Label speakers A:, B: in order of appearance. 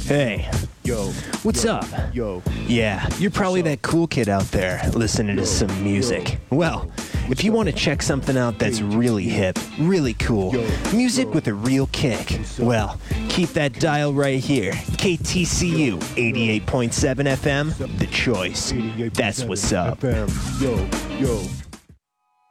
A: Hey, what's up? Yeah, you're probably that cool kid out there listening to some music. Well, if you want to check something out that's really hip, really cool, music with a real kick, well, keep that dial right here. KTCU 88.7 FM, The Choice. That's what's up.
B: Yo.